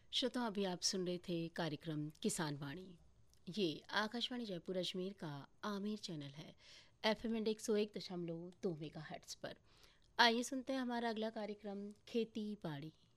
श्रोता, अभी आप सुन रहे थे कार्यक्रम किसान वाणी। ये आकाशवाणी जयपुर अजमेर का आमिर चैनल है, एफएम इंड 101.2 मेगा हर्ट्स पर। आइए सुनते हैं हमारा अगला कार्यक्रम खेती बाड़ी।